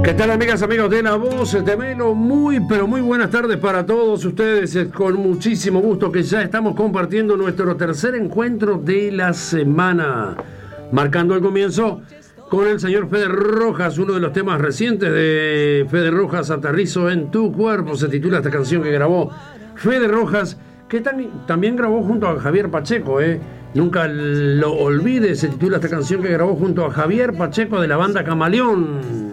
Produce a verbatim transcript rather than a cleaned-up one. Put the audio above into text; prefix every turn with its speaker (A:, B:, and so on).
A: ¿Qué tal, amigas, amigos de La Voz de Melo? Muy, pero muy buenas tardes para todos ustedes. Con muchísimo gusto que ya estamos compartiendo nuestro tercer encuentro de la semana. Marcando el comienzo con el señor Fede Rojas, uno de los temas recientes de Fede Rojas, Aterrizo en tu cuerpo, se titula esta canción que grabó Fede Rojas, que tam- también grabó junto a Javier Pacheco, ¿eh? Nunca lo olvide, se titula esta canción que grabó junto a Javier Pacheco de la banda Camaleón.